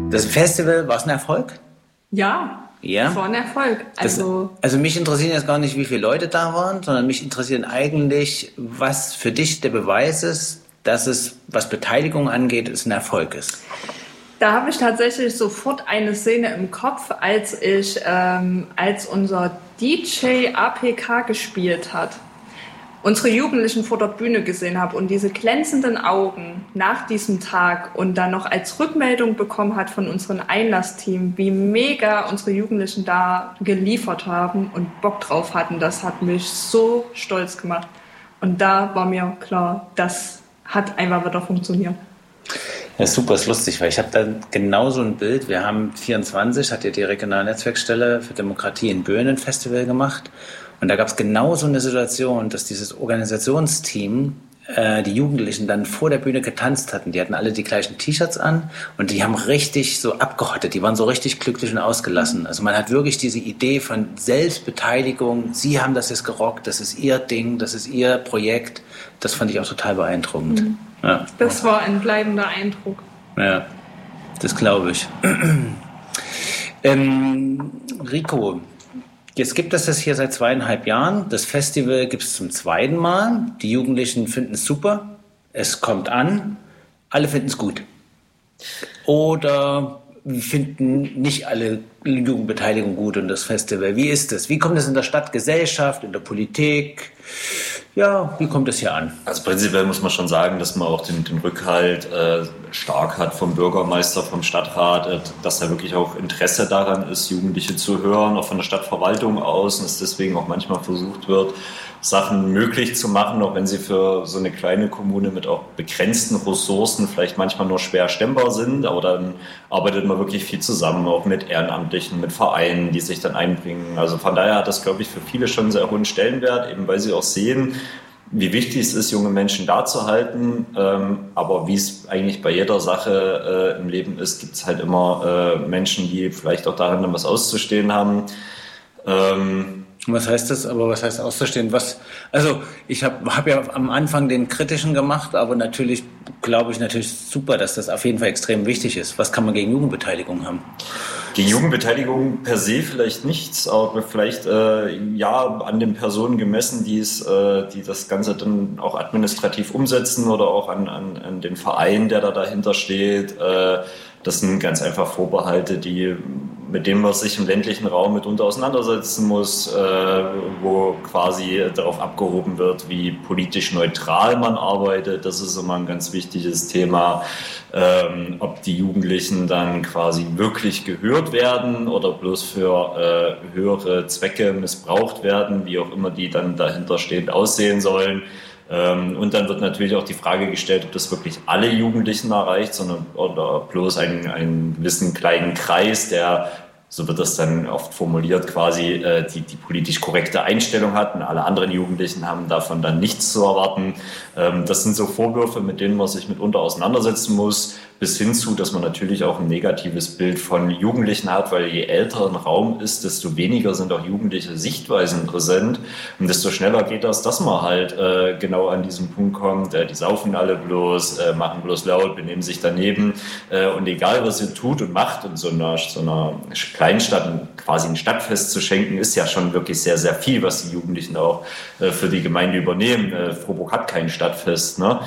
Das Festival, war es ein Erfolg? Ja, Ja? es war ein Erfolg. Also mich interessieren jetzt gar nicht, wie viele Leute da waren, sondern mich interessieren eigentlich, was für dich der Beweis ist, dass es, was Beteiligung angeht, es ein Erfolg ist. Da habe ich tatsächlich sofort eine Szene im Kopf, als unser DJ APK gespielt hat, unsere Jugendlichen vor der Bühne gesehen habe und diese glänzenden Augen nach diesem Tag und dann noch als Rückmeldung bekommen hat von unserem Einlassteam, wie mega unsere Jugendlichen da geliefert haben und Bock drauf hatten. Das hat mich so stolz gemacht. Und da war mir klar, das hat einfach wieder funktioniert. Ja, super, ist lustig, weil ich habe da genau so ein Bild. Wir haben 24, hat ja die regionale Netzwerkstelle für Demokratie in Böen ein Festival gemacht. Und da gab es genau so eine Situation, dass dieses Organisationsteam die Jugendlichen dann vor der Bühne getanzt hatten. Die hatten alle die gleichen T-Shirts an und die haben richtig so abgehottet. Die waren so richtig glücklich und ausgelassen. Also man hat wirklich diese Idee von Selbstbeteiligung. Sie haben das jetzt gerockt, das ist ihr Ding, das ist ihr Projekt. Das fand ich auch total beeindruckend. Mhm. Ja. Das war ein bleibender Eindruck. Ja, das glaube ich. Rico, jetzt gibt es das hier seit 2,5 Jahren. Das Festival gibt es zum 2. Mal. Die Jugendlichen finden es super. Es kommt an. Alle finden es gut. Oder finden nicht alle Jugendbeteiligung gut und das Festival. Wie ist es? Wie kommt es in der Stadtgesellschaft, in der Politik? Ja, wie kommt es hier an? Also prinzipiell muss man schon sagen, dass man auch den Rückhalt stark hat vom Bürgermeister, vom Stadtrat, dass da wirklich auch Interesse daran ist, Jugendliche zu hören, auch von der Stadtverwaltung aus, und dass deswegen auch manchmal versucht wird, Sachen möglich zu machen, auch wenn sie für so eine kleine Kommune mit auch begrenzten Ressourcen vielleicht manchmal nur schwer stemmbar sind, aber dann arbeitet man wirklich viel zusammen, auch mit Ehrenamtlichen, mit Vereinen, die sich dann einbringen. Also von daher hat das, glaube ich, für viele schon einen sehr hohen Stellenwert, eben weil sie auch sehen, wie wichtig es ist, junge Menschen da zu halten. Aber wie es eigentlich bei jeder Sache im Leben ist, gibt es halt immer Menschen, die vielleicht auch darin dann was auszustehen haben. Was heißt das? Aber was heißt auszustehen? Also ich hab ja am Anfang den kritischen gemacht, aber natürlich glaube ich natürlich super, dass das auf jeden Fall extrem wichtig ist. Was kann man gegen Jugendbeteiligung haben? Gegen Jugendbeteiligung per se vielleicht nichts, aber vielleicht an den Personen gemessen, die das Ganze dann auch administrativ umsetzen oder auch an den Verein, der da dahinter steht. Das sind ganz einfach Vorbehalte, mit denen man sich im ländlichen Raum mitunter auseinandersetzen muss, wo quasi darauf abgehoben wird, wie politisch neutral man arbeitet. Das ist immer ein ganz wichtiges Thema. Ob die Jugendlichen dann quasi wirklich gehört werden oder bloß für höhere Zwecke missbraucht werden, wie auch immer die dann dahinterstehend aussehen sollen. Und dann wird natürlich auch die Frage gestellt, ob das wirklich alle Jugendlichen erreicht, oder bloß einen gewissen kleinen Kreis, der, so wird das dann oft formuliert, quasi die politisch korrekte Einstellung hat, und alle anderen Jugendlichen haben davon dann nichts zu erwarten. Das sind so Vorwürfe, mit denen man sich mitunter auseinandersetzen muss, bis hin zu, dass man natürlich auch ein negatives Bild von Jugendlichen hat, weil je älter ein Raum ist, desto weniger sind auch jugendliche Sichtweisen präsent und desto schneller geht das, dass man halt genau an diesen Punkt kommt, die saufen alle bloß, machen bloß laut, benehmen sich daneben und egal, was ihr tut und macht in so einer Kleinstadt, quasi ein Stadtfest zu schenken, ist ja schon wirklich sehr, sehr viel, was die Jugendlichen auch für die Gemeinde übernehmen. Frohburg hat kein Stadtfest, ne?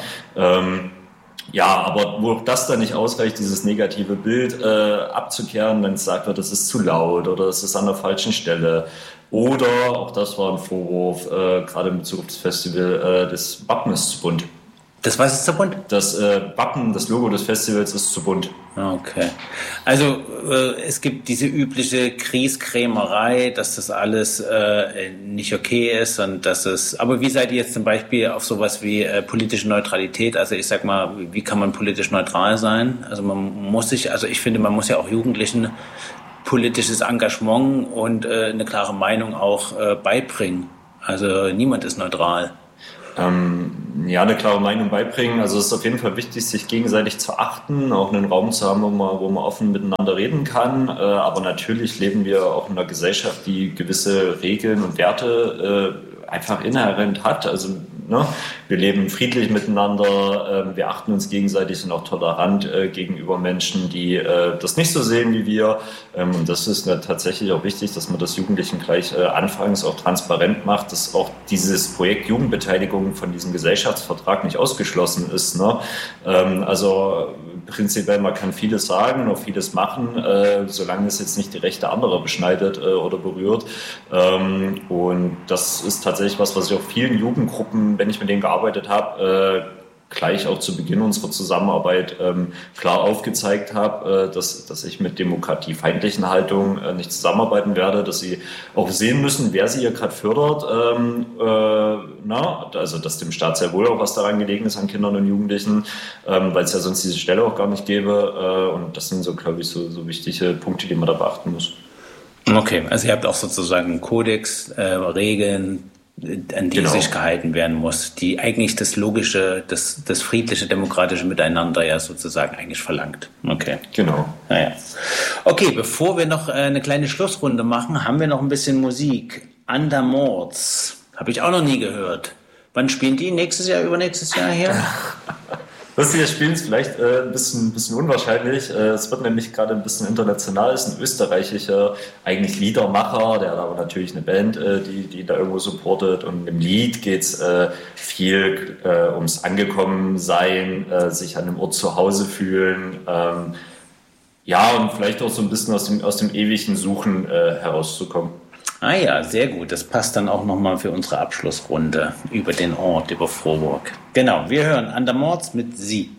Aber wo das dann nicht ausreicht, dieses negative Bild abzukehren, wenn es sagt wird, das ist zu laut oder es ist an der falschen Stelle. Oder, auch das war ein Vorwurf, gerade in Bezug auf das Festival, das Wappen ist zu bunt. Das was ist zu bunt? Das Wappen, das Logo des Festivals ist zu bunt. Okay. Also es gibt diese übliche Grieskrämerei, dass das alles nicht okay ist und dass es. Aber wie seid ihr jetzt zum Beispiel auf sowas wie politische Neutralität? Also ich sag mal, wie kann man politisch neutral sein? Also ich finde, man muss ja auch Jugendlichen politisches Engagement und eine klare Meinung auch beibringen. Also niemand ist neutral. Eine klare Meinung beibringen. Also es ist auf jeden Fall wichtig, sich gegenseitig zu achten, auch einen Raum zu haben, wo man offen miteinander reden kann. Aber natürlich leben wir auch in einer Gesellschaft, die gewisse Regeln und Werte einfach inhärent hat. Also ne, wir leben friedlich miteinander, wir achten uns gegenseitig, sind auch tolerant gegenüber Menschen, die das nicht so sehen wie wir. Und das ist tatsächlich auch wichtig, dass man das Jugendlichen gleich anfangs auch transparent macht, dass auch dieses Projekt Jugendbeteiligung von diesem Gesellschaftsvertrag nicht ausgeschlossen ist. Ne? Also prinzipiell, man kann vieles sagen und auch vieles machen, solange es jetzt nicht die Rechte anderer beschneidet oder berührt. Und das ist tatsächlich was ich auch vielen Jugendgruppen, wenn ich mit denen gearbeitet habe, gleich auch zu Beginn unserer Zusammenarbeit klar aufgezeigt habe, dass ich mit demokratiefeindlichen Haltungen nicht zusammenarbeiten werde, dass sie auch sehen müssen, wer sie hier gerade fördert, also dass dem Staat sehr wohl auch was daran gelegen ist an Kindern und Jugendlichen, weil es ja sonst diese Stelle auch gar nicht gäbe. Und das sind so, glaube ich, so wichtige Punkte, die man da beachten muss. Okay, also ihr habt auch sozusagen einen Kodex, Regeln, an die sich gehalten werden muss, die eigentlich das logische, das friedliche, demokratische Miteinander ja sozusagen eigentlich verlangt. Okay. Genau. Naja. Okay, bevor wir noch eine kleine Schlussrunde machen, haben wir noch ein bisschen Musik. Undermords. Habe ich auch noch nie gehört. Wann spielen die? Nächstes Jahr, übernächstes Jahr hier? Lustige Spielen ist vielleicht ein bisschen unwahrscheinlich. Es wird nämlich gerade ein bisschen international. Es ist ein österreichischer, eigentlich Liedermacher, der hat aber natürlich eine Band, die da irgendwo supportet. Und im Lied geht es viel ums Angekommensein, sich an einem Ort zu Hause fühlen. Und vielleicht auch so ein bisschen aus dem ewigen Suchen herauszukommen. Ah ja, sehr gut. Das passt dann auch nochmal für unsere Abschlussrunde über den Ort, über Vorburg. Genau, wir hören Undermords mit Sie.